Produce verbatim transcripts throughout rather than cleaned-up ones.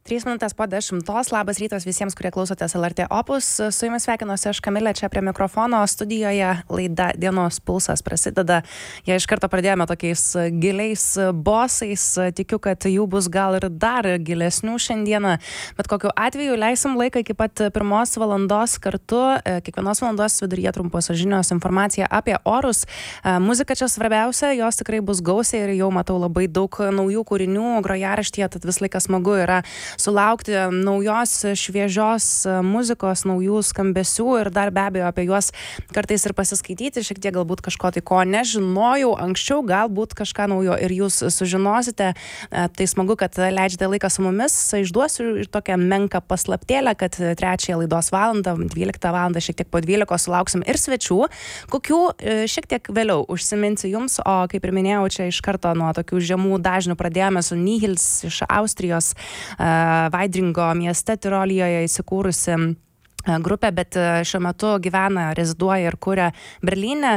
trys minutės po dešimtos. Labas rytas visiems, kurie klausotės L R T Opus. Su jumis sveikinuosi aš Kamilė, čia prie mikrofono studijoje laida Dienos pulsas prasideda. Jei iš karto pradėjome tokiais giliais bosais, tikiu, kad jų bus gal ir dar gilesnių šiandieną, bet kokiu atveju leisim laiką iki pat pirmos valandos kartu. Kiekvienos valandos viduryje trumposios žinios, informacija apie orus. Muzika čia svarbiausia, jos tikrai bus gausiai ir jau matau labai daug naujų kūrinių grojaraštyje, tad vis laikas smagu yra sulaukti naujos, šviežios muzikos, naujų skambesių ir dar be abejo apie juos kartais ir pasiskaityti, šiek tiek galbūt kažko tai, ko nežinojau anksčiau, galbūt kažką naujo ir jūs sužinosite. Tai smagu, kad leidžiate laiką su mumis. Išduosiu ir tokią menką paslaptėlę, kad trečiąją laidos valandą, dvyliktą valandą, šiek tiek po dvylikos sulauksim ir svečių, kokių šiek tiek vėliau užsiminsiu jums, o kaip ir minėjau, čia iš karto nuo tokių žemų dažnių pradėjome su Nihils iš Austrijos, Vaidringo mieste Tirolijoje įsikūrusi grupė, bet šiuo metu gyvena, reziduoja ir kuria Berlyne.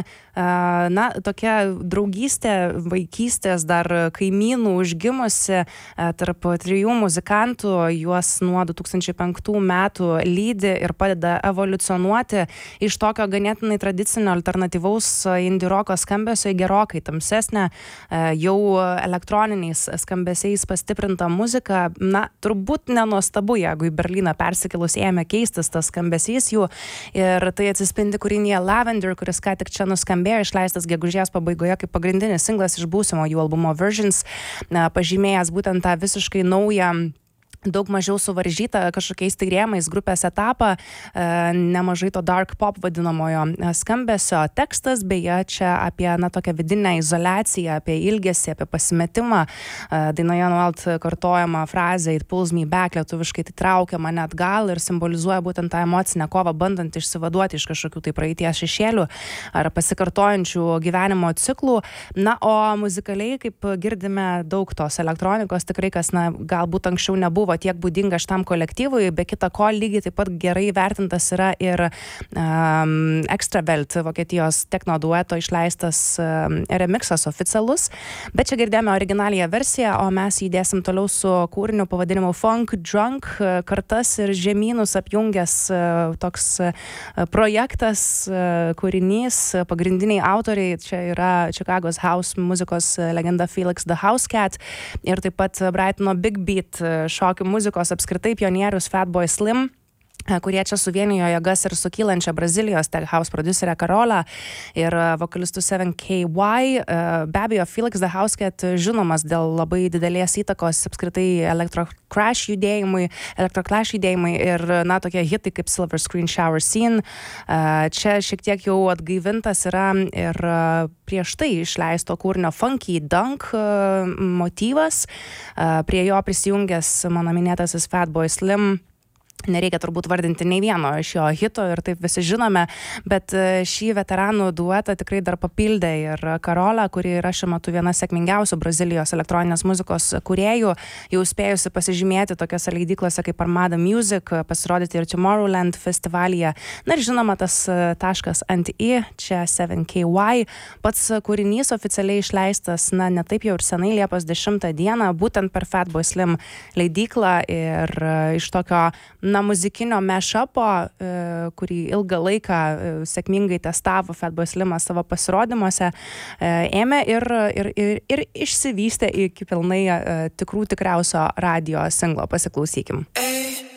Na, tokia draugystė, vaikystės dar kaimynų užgimusi tarp trijų muzikantų, juos nuo du tūkstančiai penktų metų lydi ir padeda evoliucionuoti iš tokio ganėtinai tradicinio alternatyvaus indie roko skambesio į gerokai tamsesnę, jau elektroniniais skambesiais pastiprintą muziką. Na, turbūt nenuostabu, jeigu į Berlyną persikėlus ėmė keistis tas skambesys jų, ir tai atsispindi kūrinyje Lavender, kuris ką tik čia nuskambėjo, išleistas gegužės pabaigoje kaip pagrindinis singlas iš būsimo jų albumo Versions, pažymėjęs būtent tą visiškai naują, daug mažiau suvaržytą kažkokiais tai rėmais grupės etapą, nemažai to dark pop vadinamojo skambesio. Tekstas beje čia apie na, tokią vidinę izoliaciją, apie ilgesį, apie pasimetimą. Dainoje nuolat kartojama frazė "It pulls me back", lietuviškai tai traukia mane atgal ir simbolizuoja būtent tą emocinę kovą, bandant išsivaduoti iš kažkokių tai praeities šešėlių ar pasikartojančių gyvenimo ciklų. Na, o muzikaliai, kaip girdime, daug tos elektronikos, tikrai kas na, galbūt anksčiau nebuvo tiek būdinga šitam kolektyvui, be kita ko lygiai taip pat gerai vertintas yra ir um, Extravelt, Vokietijos techno dueto išleistas um, remixas oficialus, bet čia girdėjome originaliją versiją, o mes judėsim toliau su kūriniu pavadinimu Funk Drunk, kartas ir žemynus apjungęs uh, toks uh, projektas, uh, kūrinys, pagrindiniai autoriai čia yra Čikagos house muzikos legenda Felix the House Cat ir taip pat Brightono Big Beat šokių muzikos apskritai pionierius Fatboy Slim, kurie čia suvienijo jėgas ir su kylančia Brazilijos tech house prodiuserė Karola ir vokalistų seven K Y. Be abejo, Felix the House Cat žinomas dėl labai didelės įtakos apskritai Electroclash judėjimui, Electroclash judėjimui ir, na, tokie hitai kaip Silver Screen Shower Scene. Čia šiek tiek jau atgaivintas yra ir prieš tai išleisto kūrinio Funky Dunk motyvas. Prie jo prisijungęs mano minėtasis Fatboy Slim. Nereikia turbūt vardinti nei vieno iš jo hito ir taip visi žinome, bet šį veteranų duetą tikrai dar papildė ir Karola, kuri yra šiuo metu viena sėkmingiausių Brazilijos elektroninės muzikos kūrėjų, jau spėjusi pasižymėti tokiose leidyklose kaip Armada Music, pasirodyti ir Tomorrowland festivalyje. Na ir žinoma tas taškas ant I, čia seven K Y. Pats kūrinys oficialiai išleistas, na, ne taip jau ir senai, Liepos dešimtą dieną, būtent per Fatboy Slim leidyklą ir iš tokio na, muzikinio mashupo, e, kurį ilgą laiką e, sėkmingai testavo Fatboy Slimas savo pasirodymuose, e, ėmė ir, ir, ir, ir išsivystė iki pilnai e, tikrų tikriausio radio singlo. Pasiklausykim.